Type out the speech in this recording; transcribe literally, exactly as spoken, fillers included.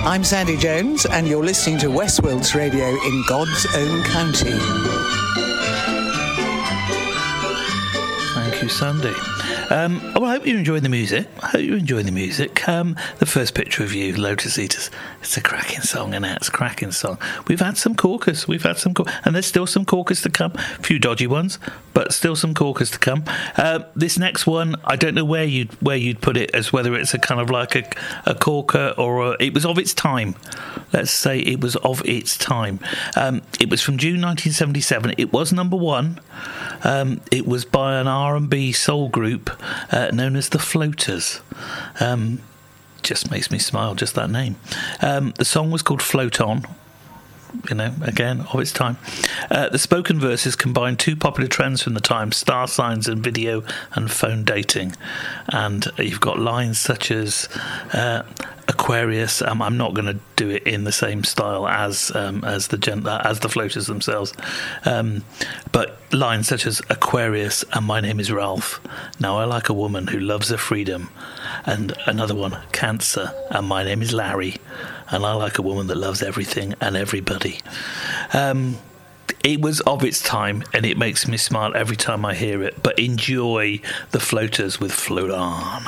I'm Sandy Jones, and you're listening to Westworlds Radio in God's own county. Thank you, Sandy. Um, well, I hope you're enjoying the music. I hope you're enjoying the music. Um, the first picture of you, Lotus Eaters. It's a cracking song, and it's a cracking song. We've had some corkers. We've had some, cor- and there's still some corkers to come. A few dodgy ones, but still some corkers to come. Uh, this next one, I don't know where you'd where you'd put it, as whether it's a kind of like a, a corker or a, it was of its time. Let's say it was of its time. Um, it was from June nineteen seventy-seven. It was number one. Um, it was by an R and B soul group uh, known as the Floaters. Um, just makes me smile, just that name. Um, the song was called Float On. You know, again, of its time. Uh, the spoken verses combine two popular trends from the time, star signs and video and phone dating. And you've got lines such as uh, Aquarius. Um, I'm not going to do it in the same style as um, as the gen- uh, as the Floaters themselves. Um, but lines such as Aquarius and my name is Ralph. Now I like a woman who loves her freedom. And another one, Cancer, and my name is Larry. And I like a woman that loves everything and everybody. Um, it was of its time, and it makes me smile every time I hear it. But enjoy the Floaters with Float On.